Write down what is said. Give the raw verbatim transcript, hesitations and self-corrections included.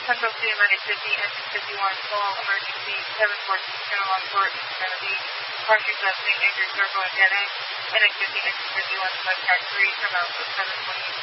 Central City, Monday fifty, engine fifty-one, full emergency, seven fourteen, Channel one port, is going to be departure testing, Anchor Circle and dead end, N X fifty, engine fifty-one, West Track three, come out for seven twenty.